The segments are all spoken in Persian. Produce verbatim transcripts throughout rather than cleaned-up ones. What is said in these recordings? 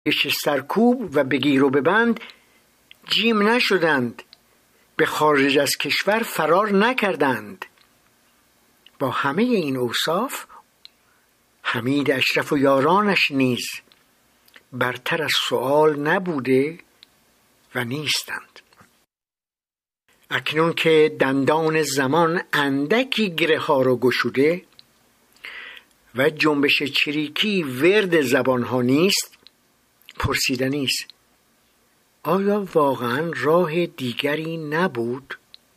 سرکوب و بگیر و ببند جیم نشدند، به خارج از کشور فرار نکردند. با همه این اوصاف حمید اشرف و یارانش نیز برتر از سؤال نبوده و نیستند. اکنون که دندان زمان اندکی گره ها رو گشوده و جنبش چریکی ورد زبان ها نیست، پرسیدنی است آیا واقعا راه دیگری نبود؟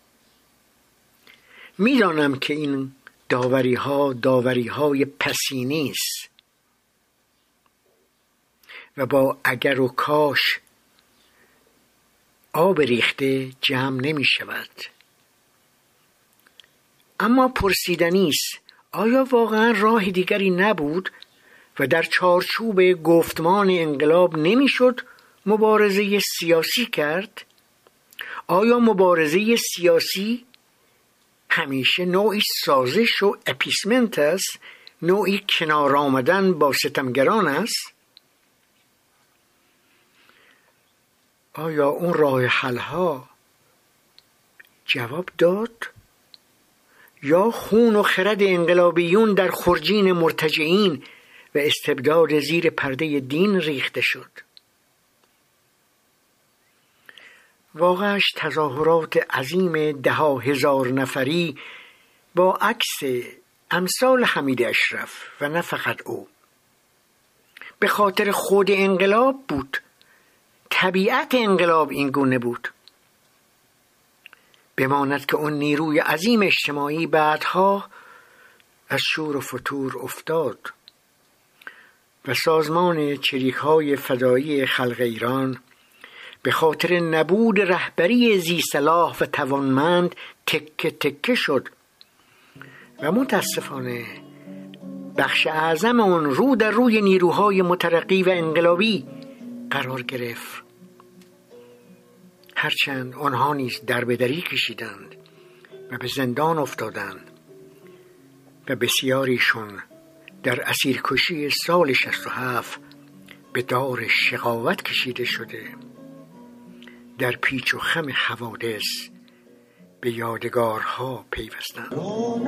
میدانم که این داوری ها داوری های پسینی است و با اگر و کاش آب ریخته جمع نمی شود. اما پرسیدنی است آیا واقعا راه دیگری نبود و در چارچوب گفتمان انقلاب نمی شد مبارزه سیاسی کرد؟ آیا مبارزه سیاسی همیشه نوعی سازش و اپیسمنت است، نوعی کنار آمدن با ستمگران است؟ آیا اون راه حل‌ها جواب داد؟ یا خون و خرد انقلابیون در خرجین مرتجعین و استبداد زیر پرده دین ریخته شد؟ واقعش تظاهرات عظیم ده ها هزار نفری با عکس امثال حمید اشرف و نه فقط او به خاطر خود انقلاب بود. طبیعت انقلاب این گونه بود. بماند که اون نیروی عظیم اجتماعی بعدها از شور و فتور افتاد و سازمان چریک‌های فدایی خلق ایران به خاطر نبود رهبری ذی صلاح و توانمند تکه تکه شد و متاسفانه بخش اعظم اون رو در روی نیروهای مترقی و انقلابی قرار گرفت. هرچند آنها نیز دربدری کشیدند و به زندان افتادند و بسیاریشون در اسیرکشی سال شصت و هفت به دار شقاوت کشیده شده، در پیچ و خم حوادث به یادگارها پیوستند.